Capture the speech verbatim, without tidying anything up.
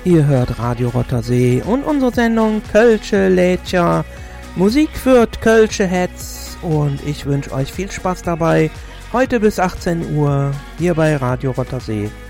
Ihr hört Radio Rottersee und unsere Sendung Kölsche Lädcher. Musik führt Kölsche Hetz und ich wünsche euch viel Spaß dabei. Heute bis achtzehn Uhr hier bei Radio Rottersee.